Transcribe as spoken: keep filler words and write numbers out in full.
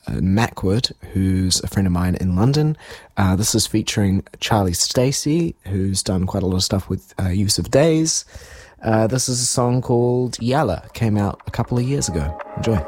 Mackwood, who's a friend of mine in London. Uh, this is featuring Charlie Stacey, who's done quite a lot of stuff with uh, Use of Days. Uh, this is a song called Yalla, came out a couple of years ago. Enjoy.